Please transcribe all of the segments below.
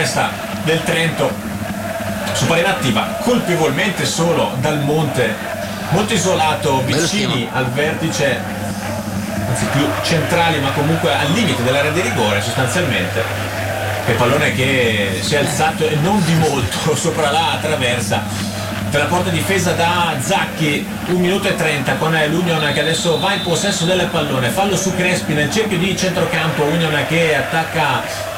questa del Trento, su palla inattiva, colpevolmente solo Dal Monte, molto isolato, vicini al vertice, anzi più centrali, ma comunque al limite dell'area di rigore sostanzialmente. Il pallone che si è alzato e non di molto sopra la traversa della porta difesa da Zacchi. 1 minuto e 30 con l'Union che adesso va in possesso del pallone, fallo su Crespi nel cerchio di centrocampo. Union che attacca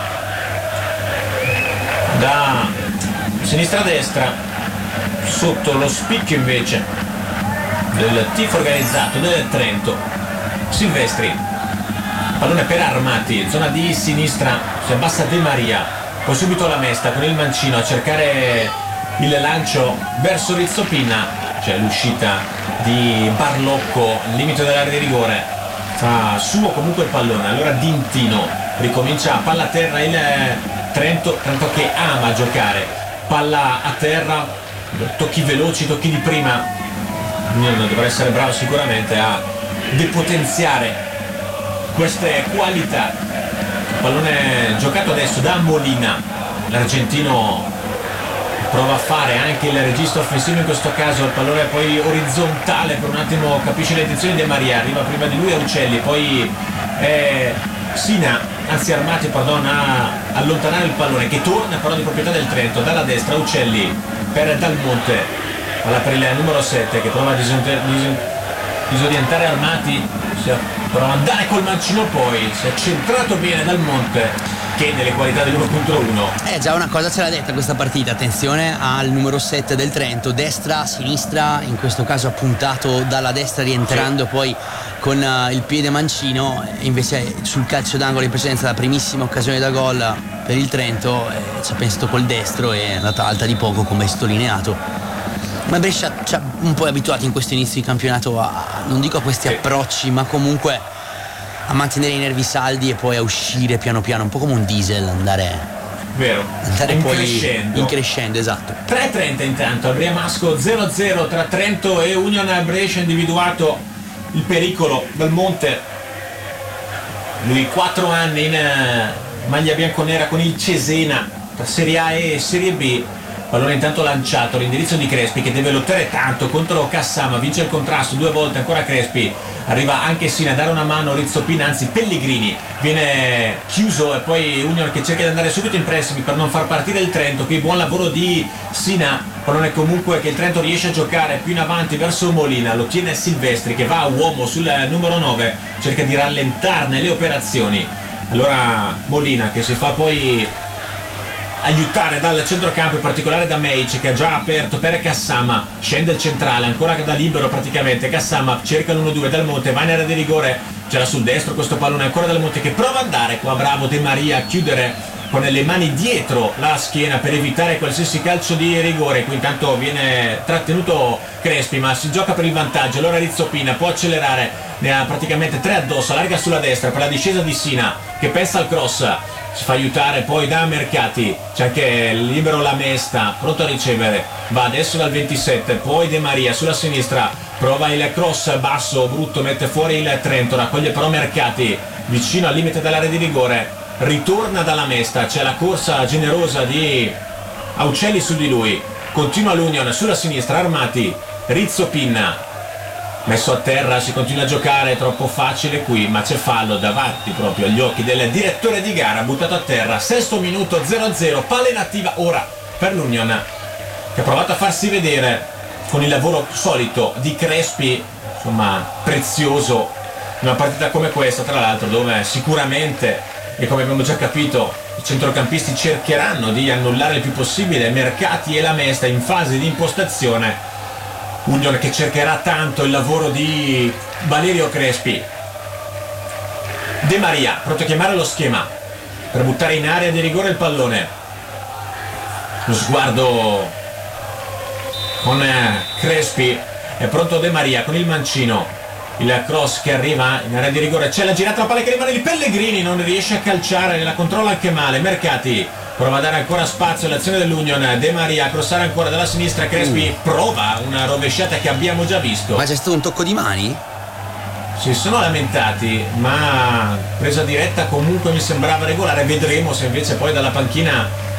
da sinistra a destra, sotto lo spicchio invece del tifo organizzato del Trento. Silvestri, pallone per Armati, zona di sinistra, si abbassa De Maria, poi subito la Mesta con il mancino a cercare il lancio verso Rizzopina, c'è l'uscita di Barlocco al limite dell'area di rigore, fa suo comunque il pallone. Allora Dintino ricomincia, palla a terra il Trento che ama giocare, palla a terra, tocchi veloci, tocchi di prima. Dovrà essere bravo sicuramente a depotenziare queste qualità. Pallone giocato adesso da Molina, l'argentino prova a fare anche il registro offensivo in questo caso, il pallone poi orizzontale, per un attimo capisce le intenzioni di De Maria, arriva prima di lui a Uccelli, poi Sina, anzi Armati, a allontanare il pallone che torna però di proprietà del Trento. Dalla destra Uccelli per Dal Monte, palla per il numero 7 che prova a disorientare Armati, prova ad andare col mancino, poi si è centrato bene Dal Monte che delle qualità dell'1 contro 1. Già una cosa ce l'ha detta questa partita, attenzione al numero 7 del Trento, destra, sinistra, in questo caso ha puntato dalla destra rientrando poi con il piede mancino, invece sul calcio d'angolo in precedenza la primissima occasione da gol per il Trento ci ha pensato col destro e è andata alta di poco come sottolineato. Ma Brescia ci ha un po' abituati in questo inizio di campionato non dico a questi approcci, ma comunque a mantenere i nervi saldi e poi a uscire piano piano, un po' come un diesel, andare poi in crescendo, esatto. 3:30 intanto al Briamasco, 0-0 tra Trento e Union Brescia, individuato il pericolo Dal Monte, lui 4 anni in maglia bianconera con il Cesena tra Serie A e Serie B. Pallone intanto lanciato, l'indirizzo di Crespi che deve lottare tanto contro Cassama, vince il contrasto 2 volte, ancora Crespi, arriva anche Sina a dare una mano, Rizzopina, anzi Pellegrini viene chiuso e poi Union che cerca di andare subito in pressing per non far partire il Trento. Qui buon lavoro di Sina, pallone comunque che il Trento riesce a giocare più in avanti verso Molina, lo tiene Silvestri che va a uomo sul numero 9, cerca di rallentarne le operazioni. Allora Molina che si fa poi aiutare dal centrocampo, in particolare da Meic che ha già aperto per Cassama, scende il centrale, ancora da libero praticamente, Cassama cerca l'1-2, Dal Monte va in area di rigore, c'era sul destro questo pallone, ancora Dal Monte che prova ad andare, qua bravo De Maria a chiudere con le mani dietro la schiena per evitare qualsiasi calcio di rigore. Qui intanto viene trattenuto Crespi ma si gioca per il vantaggio, allora Rizzopina può accelerare, ne ha praticamente 3 addosso, allarga sulla destra per la discesa di Sina che pensa al cross, si fa aiutare poi da Mercati, c'è anche il libero La Mesta pronto a ricevere, va adesso dal 27, poi De Maria sulla sinistra, prova il cross basso, brutto, mette fuori il Trento, raccoglie però Mercati vicino al limite dell'area di rigore, ritorna dalla Mesta, c'è la corsa generosa di Aucelli su di lui, continua l'Union sulla sinistra, Armati, Rizzopin messo a terra, si continua a giocare, troppo facile qui, ma c'è fallo davanti proprio agli occhi del direttore di gara, buttato a terra, 6° minuto, 0-0, palla inattiva ora per l'Union che ha provato a farsi vedere con il lavoro solito di Crespi, insomma prezioso in una partita come questa, tra l'altro dove sicuramente, e come abbiamo già capito, i centrocampisti cercheranno di annullare il più possibile Mercati e La Mesta in fase di impostazione. Union che cercherà tanto il lavoro di Valerio Crespi. De Maria pronto a chiamare lo schema per buttare in area di rigore il pallone, lo sguardo con Crespi, è pronto De Maria con il mancino, il cross che arriva in area di rigore, c'è la girata, la palla che rimane di Pellegrini, non riesce a calciare, la controlla anche male, Mercati prova a dare ancora spazio all'azione dell'Union, De Maria a crossare ancora dalla sinistra, Crespi prova una rovesciata che abbiamo già visto. Ma c'è stato un tocco di mani? Si sono lamentati, ma presa diretta comunque mi sembrava regolare, vedremo se invece poi dalla panchina